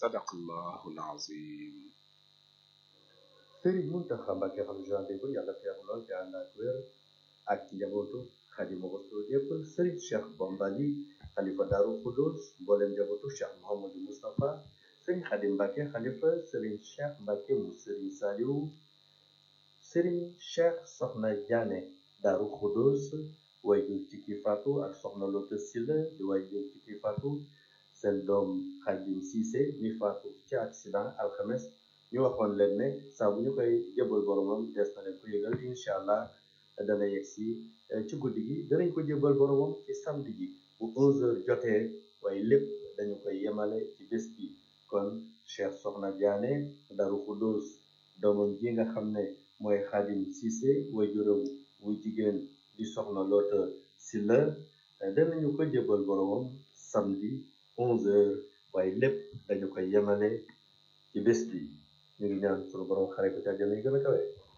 sadaqallahul azim. Serigne Mountakha Mbacké xam janté ko yàlla feex lool te ànd ak wér ak njabootu Xaadimu Rasuul yépp Serigne Cheikh Bombali xalifa Daaru Xudoos mboolem njabootu Cheikh Mouhamadou Moustapha Serigne Khadim Mbacké xalifa Serigne Cheikh Mbacké mu Serigne Saliou Serigne Cheikh Soxna Diané Daaru Xudoos wayjur ci ki faatu ak Soxna Lotte Sylla di wayjur ci ki faatu seen doom Khadim Cissé mi faatu ci accident alxames ñu waxoon leen ne saa bu ñu koy jébal boromam des na leen ko yëgal incha allah dana yegg si ci guddi gi danañ ko jébal boromam ci samedi ji bu 11h jotee waaye lépp dañu koy yemale ci bés bi kon Cheikh Soxna Diané Darou Khoudoss doomam ji nga xam ne mooy Khadim Cissé waajuram wu jigéen di Soxna Lotte Sylla danañu ko jébal boromam samedi 11h waaye lépp dañu koy yemale ci bés bi. ñu ngi ñaan sunu borom xare ko ci àjjana yi gën a kawe